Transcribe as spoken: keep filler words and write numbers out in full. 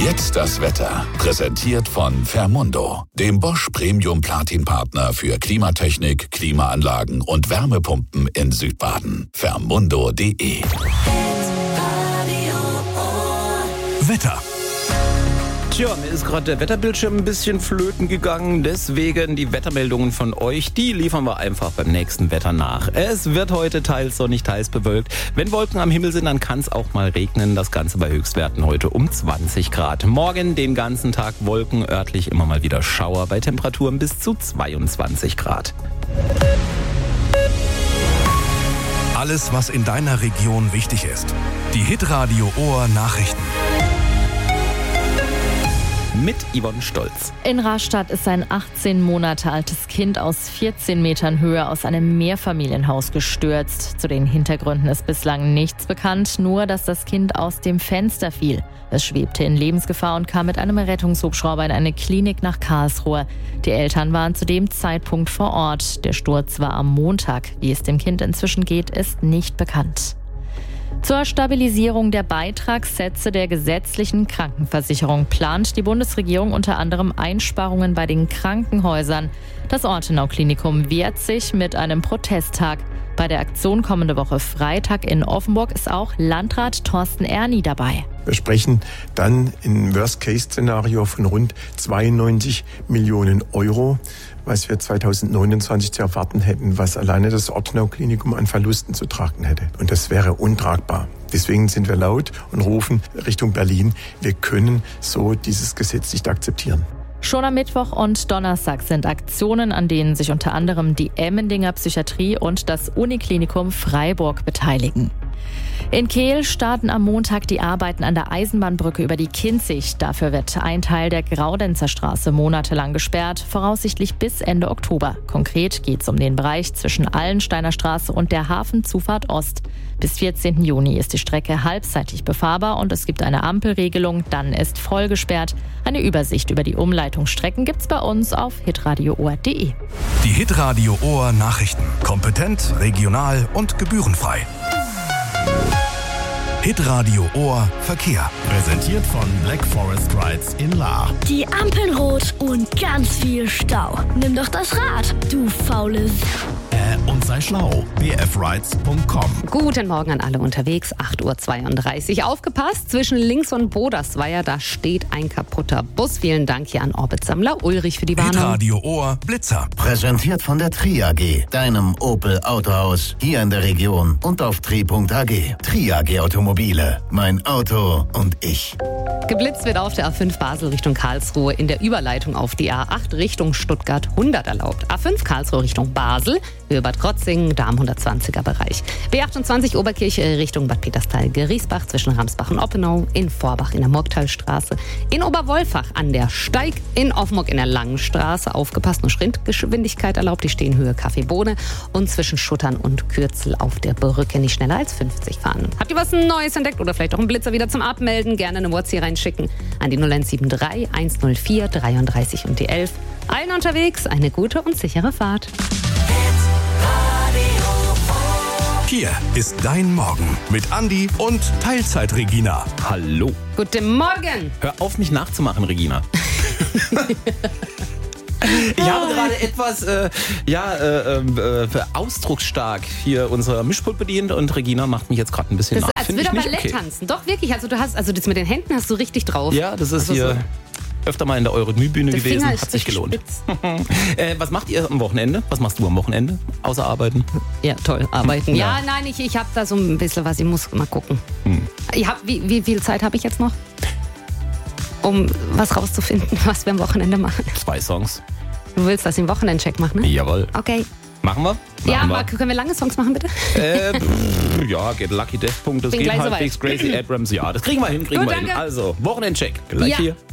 Jetzt das Wetter. Präsentiert von Fermundo, dem Bosch Premium Platin Partner für Klimatechnik, Klimaanlagen und Wärmepumpen in Südbaden. Fermundo punkt de. Wetter. Tja, mir ist gerade der Wetterbildschirm ein bisschen flöten gegangen, deswegen die Wettermeldungen von euch, die liefern wir einfach beim nächsten Wetter nach. Es wird heute teils sonnig, teils bewölkt. Wenn Wolken am Himmel sind, dann kann es auch mal regnen. Das Ganze bei Höchstwerten heute um zwanzig Grad. Morgen den ganzen Tag Wolken, örtlich immer mal wieder Schauer bei Temperaturen bis zu zweiundzwanzig Grad. Alles, was in deiner Region wichtig ist. Die Hitradio Ohr Nachrichten. Mit Yvonne Stolz. In Rastatt ist ein achtzehn Monate altes Kind aus vierzehn Metern Höhe aus einem Mehrfamilienhaus gestürzt. Zu den Hintergründen ist bislang nichts bekannt, nur dass das Kind aus dem Fenster fiel. Es schwebte in Lebensgefahr und kam mit einem Rettungshubschrauber in eine Klinik nach Karlsruhe. Die Eltern waren zu dem Zeitpunkt vor Ort. Der Sturz war am Montag. Wie es dem Kind inzwischen geht, ist nicht bekannt. Zur Stabilisierung der Beitragssätze der gesetzlichen Krankenversicherung plant die Bundesregierung unter anderem Einsparungen bei den Krankenhäusern. Das Ortenau-Klinikum wehrt sich mit einem Protesttag. Bei der Aktion kommende Woche Freitag in Offenburg ist auch Landrat Thorsten Erni dabei. Wir sprechen dann im Worst-Case-Szenario von rund zweiundneunzig Millionen Euro, was wir zweitausendneunundzwanzig zu erwarten hätten, was alleine das Ortenau-Klinikum an Verlusten zu tragen hätte. Und das wäre untragbar. Deswegen sind wir laut und rufen Richtung Berlin, wir können so dieses Gesetz nicht akzeptieren. Schon am Mittwoch und Donnerstag sind Aktionen, an denen sich unter anderem die Emmendinger Psychiatrie und das Uniklinikum Freiburg beteiligen. In Kehl starten am Montag die Arbeiten an der Eisenbahnbrücke über die Kinzig. Dafür wird ein Teil der Graudenzer Straße monatelang gesperrt, voraussichtlich bis Ende Oktober. Konkret geht es um den Bereich zwischen Allensteiner Straße und der Hafenzufahrt Ost. Bis vierzehnten Juni ist die Strecke halbseitig befahrbar und es gibt eine Ampelregelung, dann ist voll gesperrt. Eine Übersicht über die Umleitungsstrecken gibt's bei uns auf hitradio ohr punkt de. Die Hitradio Ohr Nachrichten. Kompetent, regional und gebührenfrei. Hitradio Ohr Verkehr. Präsentiert von Black Forest Rides in Lahr. Die Ampeln rot und ganz viel Stau. Nimm doch das Rad, du faules. Äh, und sei schlau. b f rides punkt com. Guten Morgen an alle unterwegs. acht Uhr zweiunddreißig. Aufgepasst, zwischen Links und Bodersweier, da steht ein kaputter Bus. Vielen Dank hier an Orbit-Sammler Ulrich für die Warnung. Hitradio Ohr Blitzer. Präsentiert von der Tri A G, deinem Opel Autohaus hier in der Region und auf tri punkt a g. Tri A G Automobile. Mein Auto und ich. Geblitzt wird auf der A fünf Basel Richtung Karlsruhe in der Überleitung auf die A acht Richtung Stuttgart hundert erlaubt. A fünf Karlsruhe Richtung Basel, Höhe Bad Krotzingen, da im hundertzwanziger Bereich. B achtundzwanzig Oberkirche Richtung Bad Peterstal-Geriesbach zwischen Ramsbach und Oppenau, in Vorbach in der Morgtalstraße, in Oberwolfach an der Steig, in Offenburg in der Langenstraße. Aufgepasst, nur Schrittgeschwindigkeit erlaubt, die Stehenhöhe Kaffeebohne und zwischen Schuttern und Kürzel auf der Brücke nicht schneller als fünfzig fahren. Habt ihr was Neues entdeckt oder vielleicht auch einen Blitzer wieder zum Abmelden? Gerne eine WhatsApp reinschicken an die null eins sieben drei eins null vier dreiunddreißig und die elf. Allen unterwegs eine gute und sichere Fahrt. Hier ist dein Morgen mit Andi und Teilzeit-Regina. Hallo. Guten Morgen. Hör auf, mich nachzumachen, Regina. Ich habe gerade etwas äh, ja, äh, äh, ausdrucksstark hier unser Mischpult bedient und Regina macht mich jetzt gerade ein bisschen das nach. Als Find würde ich nicht Ballett okay. tanzen. Doch, wirklich. Also du hast, also das mit den Händen hast du richtig drauf. Ja, das ist also hier so. öfter mal in der Eurodny-Bühne Der gewesen. Finger ist Hat sich gelohnt. spitz. äh, was macht ihr am Wochenende? Was machst du am Wochenende? Außer arbeiten? Ja, toll, arbeiten. Ja, Ja. nein, ich, ich habe da so ein bisschen was. Ich muss mal gucken. Hm. Ich hab, wie, wie viel Zeit habe ich jetzt noch? Um was rauszufinden, was wir am Wochenende machen. Zwei Songs. Du willst, dass ich einen Wochenendcheck mache, ne? Jawohl. Okay. Machen wir? Machen Ja, wir. aber können wir lange Songs machen, bitte? Äh, pff, ja, geht Lucky Death Punkt, das Bin geht gleich halbwegs. soweit. Gracie Abrams, ja, das kriegen wir hin, kriegen Gut, wir hin. danke. Also, Wochenendcheck, gleich Ja. hier.